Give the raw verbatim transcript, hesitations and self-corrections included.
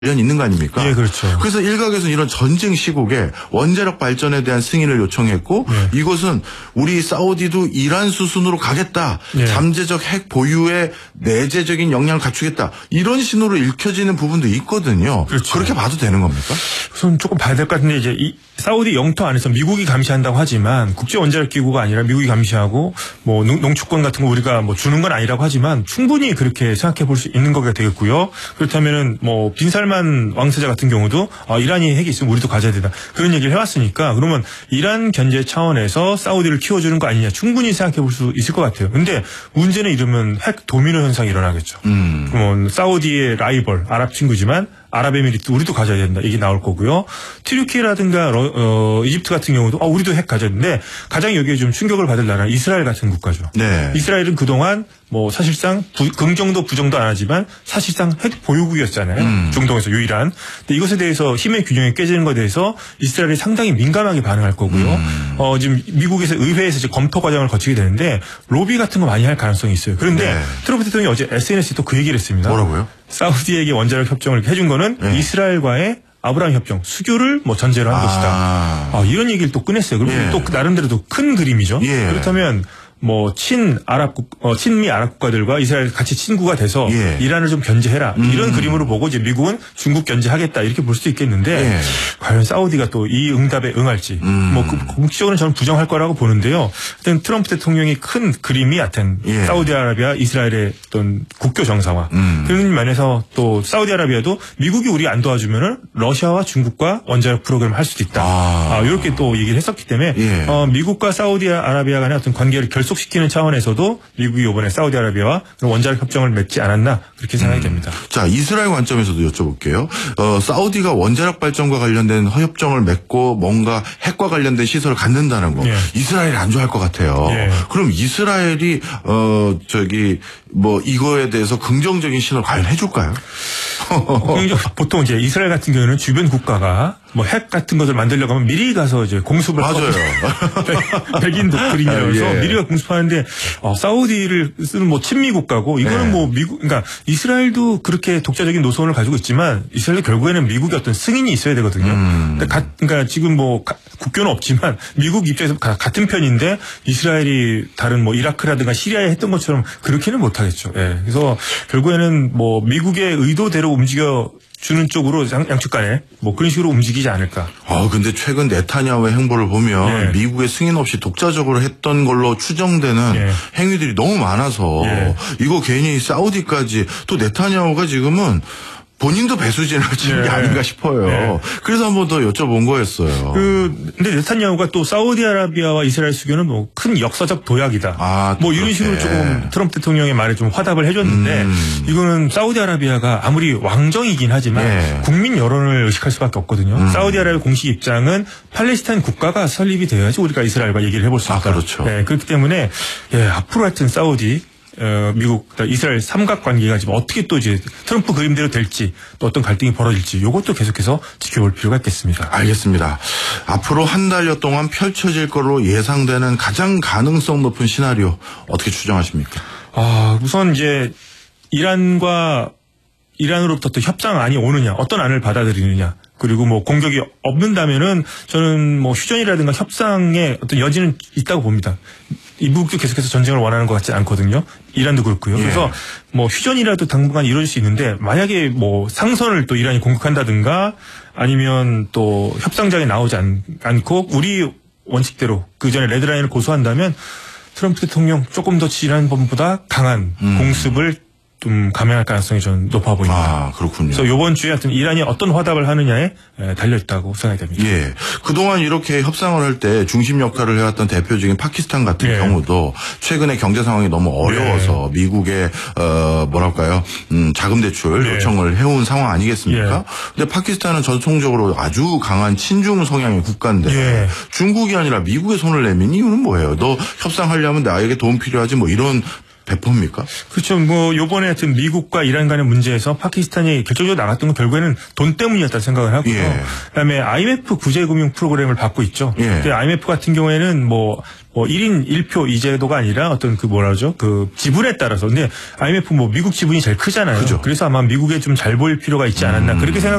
관련 있는 거 아닙니까? 예, 그렇죠. 그래서 일각에서는 이런 전쟁 시국에 원자력 발전에 대한 승인을 요청했고 예. 이것은 우리 사우디도 이란 수순으로 가겠다. 예. 잠재적 핵 보유에 내재적인 역량을 갖추겠다. 이런 신호로 읽혀지는 부분도 있거든요. 그렇죠. 그렇게 봐도 되는 겁니까? 우선 조금 봐야 될 것 같은데 이제 이 사우디 영토 안에서 미국이 감시한다고 하지만 국제 원자력 기구가 아니라 미국이 감시하고 뭐 농축권 같은 거 우리가 뭐 주는 건 아니라고 하지만 충분히 그렇게 생각해 볼 수 있는 거가 되겠고요. 그렇다면은 뭐 빈살만 왕세자 같은 경우도 아, 이란이 핵이 있으면 우리도 가져야 된다. 그런 얘기를 해왔으니까 그러면 이란 견제 차원에서 사우디를 키워주는 거 아니냐 충분히 생각해 볼 수 있을 것 같아요. 근데 문제는 이러면 핵 도미노 현상이 일어나겠죠. 음. 그러면 사우디의 라이벌 아랍 친구지만 아랍에미리트 우리도 가져야 된다. 이게 나올 거고요. 튀르키예라든가 어, 이집트 같은 경우도 어, 우리도 핵 가져야 되는데 가장 여기에 좀 충격을 받을 나라는 이스라엘 같은 국가죠. 네. 이스라엘은 그동안 뭐 사실상 부, 긍정도 부정도 안 하지만 사실상 핵 보유국이었잖아요. 음. 중동에서 유일한. 근데 이것에 대해서 힘의 균형이 깨지는 것에 대해서 이스라엘이 상당히 민감하게 반응할 거고요. 음. 어, 지금 미국에서 의회에서 이제 검토 과정을 거치게 되는데 로비 같은 거 많이 할 가능성이 있어요. 그런데 네. 트럼프 대통령이 어제 에스엔에스에 또 그 얘기를 했습니다. 뭐라고요? 사우디에게 원자력 협정을 해준 거는 네. 이스라엘과의 아브라함 협정 수교를 뭐 전제로 한 아. 것이다. 아, 이런 얘기를 또 꺼냈어요. 그리고 예. 또 나름대로도 큰 그림이죠. 예. 그렇다면 뭐 친 아랍 국, 어, 친미 아랍 국가들과 이스라엘 같이 친구가 돼서 예. 이란을 좀 견제해라 음. 이런 그림으로 보고 이제 미국은 중국 견제하겠다 이렇게 볼 수도 있겠는데 예. 과연 사우디가 또 이 응답에 응할지 음. 뭐 그, 공식적으로는 저는 부정할 거라고 보는데요. 하여튼 트럼프 대통령이 큰 그림이 하여튼 예. 사우디아라비아 이스라엘의 어떤 국교 정상화 음. 그런 면에서 또 사우디아라비아도 미국이 우리 안 도와주면은 러시아와 중국과 원자력 프로그램을 할 수도 있다. 아. 아, 이렇게 또 얘기를 했었기 때문에 예. 어, 미국과 사우디아라비아 간의 어떤 관계를 결속 시키는 차원에서도 미국이 이번에 사우디아라비아와 원자력 협정을 맺지 않았나 그렇게 생각이 됩니다. 음. 자, 이스라엘 관점에서도 여쭤볼게요. 어, 사우디가 원자력 발전과 관련된 협정을 맺고 뭔가 핵과 관련된 시설을 갖는다는 거. 예. 이스라엘이 안 좋아할 것 같아요. 예. 그럼 이스라엘이 어 저기 뭐 이거에 대해서 긍정적인 신호를 과연 해줄까요? 어, 보통 이제 이스라엘 같은 경우는 주변 국가가 뭐 핵 같은 것을 만들려고 하면 미리 가서 이제 공습을 맞아요. 백인 독트린이라서 아, 예. 미리 가 공습하는데 어, 사우디를 쓰는 뭐 친미 국가고 이거는 예. 뭐 미국 그러니까 이스라엘도 그렇게 독자적인 노선을 가지고 있지만 이스라엘 결국에는 미국의 어떤 승인이 있어야 되거든요. 음. 그러니까, 가, 그러니까 지금 뭐 가, 국교는 없지만 미국 입장에서 가, 같은 편인데 이스라엘이 다른 뭐 이라크라든가 시리아에 했던 것처럼 그렇게는 못하겠죠. 예. 그래서 결국에는 뭐 미국의 의도대로 움직여 주는 쪽으로 양, 양측 간에 뭐 그런 식으로 움직이지 않을까. 아, 근데 최근 네타냐후의 행보를 보면 예. 미국의 승인 없이 독자적으로 했던 걸로 추정되는 예. 행위들이 너무 많아서 예. 이거 괜히 사우디까지 또 네타냐후가 지금은 본인도 배수진을 치는 네. 게 아닌가 싶어요. 네. 그래서 한 번 더 여쭤본 거였어요. 그, 근데 네타냐후가 또 사우디아라비아와 이스라엘 수교는 뭐 큰 역사적 도약이다. 아, 뭐 이런 식으로 조금 트럼프 대통령의 말에 좀 화답을 해줬는데 음. 이거는 사우디아라비아가 아무리 왕정이긴 하지만 네. 국민 여론을 의식할 수밖에 없거든요. 음. 사우디아라비아 공식 입장은 팔레스타인 국가가 설립이 되어야지 우리가 이스라엘과 얘기를 해볼 수 있다. 아, 그렇죠. 네, 그렇기 때문에 예, 앞으로 하여튼 사우디 어, 미국, 이스라엘 삼각관계가 지금 어떻게 또 이제 트럼프 그림대로 될지 또 어떤 갈등이 벌어질지 이것도 계속해서 지켜볼 필요가 있겠습니다. 알겠습니다. 앞으로 한 달여 동안 펼쳐질 걸로 예상되는 가장 가능성 높은 시나리오 어떻게 추정하십니까? 아, 우선 이제 이란과 이란으로부터 또 협상안이 오느냐, 어떤 안을 받아들이느냐. 그리고 뭐 공격이 없는다면은 저는 뭐 휴전이라든가 협상에 어떤 여지는 있다고 봅니다. 이북도 계속해서 전쟁을 원하는 것 같지 않거든요. 이란도 그렇고요. 예. 그래서 뭐 휴전이라도 당분간 이루어질 수 있는데 만약에 뭐 상선을 또 이란이 공격한다든가 아니면 또 협상장에 나오지 않, 않고 우리 원칙대로 그 전에 레드라인을 고수한다면 트럼프 대통령 조금 더 지난번보다 강한 음. 공습을 좀 감행할 가능성이 저는 높아 보입니다. 아, 그렇군요. 그래서 이번 주에 하여튼 이란이 어떤 화답을 하느냐에 달려있다고 생각이 됩니다. 예. 그동안 이렇게 협상을 할 때 중심 역할을 해왔던 대표적인 파키스탄 같은 예. 경우도 최근에 경제 상황이 너무 어려워서 예. 미국의, 어, 뭐랄까요, 음, 자금 대출 예. 요청을 해온 상황 아니겠습니까? 예. 근데 파키스탄은 전통적으로 아주 강한 친중 성향의 국가인데 예. 중국이 아니라 미국의 손을 내민 이유는 뭐예요? 너 협상하려면 나에게 도움 필요하지 뭐 이런 대포입니까? 그렇죠. 뭐 요번에 하여튼 미국과 이란 간의 문제에서 파키스탄이 결정적으로 나갔던 건 결국에는 돈 때문이었다 생각을 하고요. 예. 그다음에 아이엠에프 구제금융 프로그램을 받고 있죠. 예. 근데 아이엠에프 같은 경우에는 뭐 뭐 일 인 일 표 이 제도가 아니라 어떤 그 뭐라 그러죠? 그 지분에 따라서. 근데 아이엠에프 뭐 미국 지분이 제일 크잖아요. 그죠. 그래서 아마 미국에 좀 잘 보일 필요가 있지 않았나. 음. 그렇게 생각